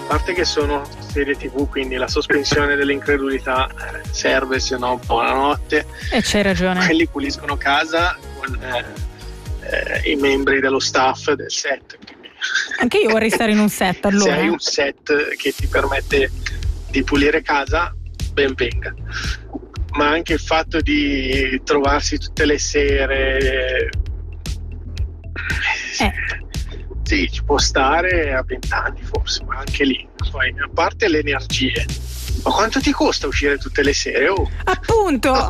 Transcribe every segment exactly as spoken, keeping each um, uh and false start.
parte che sono serie tv, quindi la sospensione dell'incredulità serve, se no buonanotte. E c'hai ragione. Quelli puliscono casa con eh, eh, i membri dello staff del set. Quindi, anche io vorrei stare in un set, allora. Se hai un set che ti permette di pulire casa, ben venga. Ma anche il fatto di trovarsi tutte le sere, eh. sì, ci può stare a vent'anni forse, ma anche lì. Poi, a parte le energie, ma quanto ti costa uscire tutte le sere? Oh. Appunto!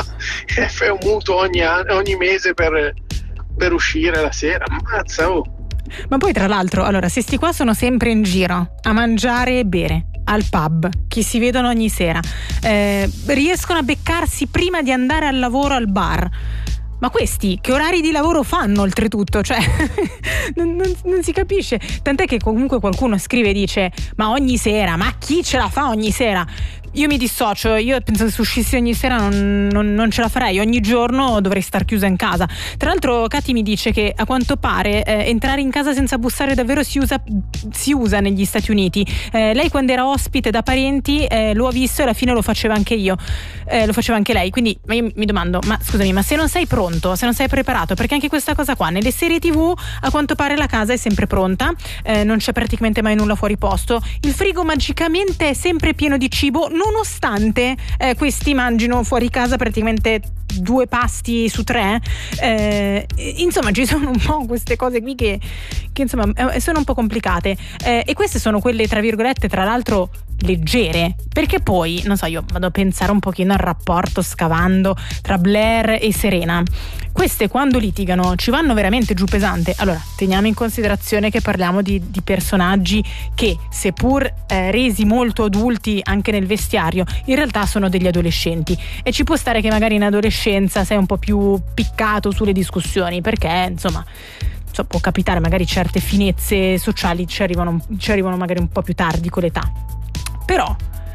Fai un mutuo ogni, anno, ogni mese per, per uscire la sera, ammazza, oh. Ma poi tra l'altro, allora, se sti qua sono sempre in giro a mangiare e bere al pub, che si vedono ogni sera, eh, riescono a beccarsi prima di andare al lavoro al bar. Ma questi che orari di lavoro fanno oltretutto? Cioè non, non, non si capisce. Tant'è che comunque qualcuno scrive e dice: ma ogni sera, ma chi ce la fa ogni sera? Io mi dissocio, io penso che se uscissi ogni sera non, non, non ce la farei, ogni giorno dovrei star chiusa in casa. Tra l'altro Katy mi dice che a quanto pare eh, entrare in casa senza bussare davvero si usa, si usa negli Stati Uniti. Eh, lei quando era ospite da parenti eh, lo ha visto e alla fine lo faceva anche io, eh, lo faceva anche lei, quindi io mi domando, ma scusami, ma se non sei pronto, se non sei preparato, perché anche questa cosa qua, nelle serie tv a quanto pare la casa è sempre pronta, eh, non c'è praticamente mai nulla fuori posto, il frigo magicamente è sempre pieno di cibo, nonostante eh, questi mangino fuori casa praticamente due pasti su tre, eh, insomma ci sono un po' queste cose qui che, che insomma eh, sono un po' complicate, eh, e queste sono quelle tra virgolette tra l'altro leggere, perché poi non so, io vado a pensare un pochino al rapporto, scavando, tra Blair e Serena. Queste quando litigano ci vanno veramente giù pesante. Allora teniamo in considerazione che parliamo di, di personaggi che seppur eh, resi molto adulti anche nel vestiario, in realtà sono degli adolescenti, e ci può stare che magari in adolescenza sei un po' più piccato sulle discussioni, perché insomma so, può capitare, magari certe finezze sociali ci arrivano, ci arrivano magari un po' più tardi con l'età. Però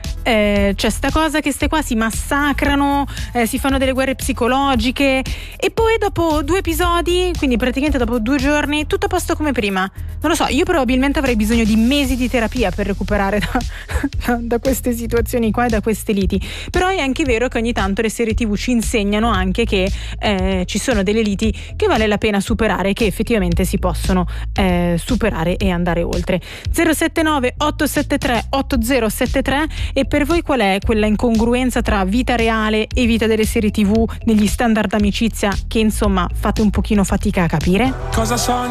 eh, c'è sta cosa che ste qua si massacrano, eh, si fanno delle guerre psicologiche, e poi dopo due episodi, quindi praticamente dopo due giorni, tutto a posto come prima. Non lo so, io probabilmente avrei bisogno di mesi di terapia per recuperare da, da, da queste situazioni qua e da queste liti. Però è anche vero che ogni tanto le serie tv ci insegnano anche che eh, ci sono delle liti che vale la pena superare, che effettivamente si possono eh, superare e andare oltre. zero sette nove otto sette tre otto zero sette tre. E per voi qual è quella incongruenza tra vita reale e vita delle serie tv negli standard d'amicizia che insomma fate un pochino fatica a capire? Cosa so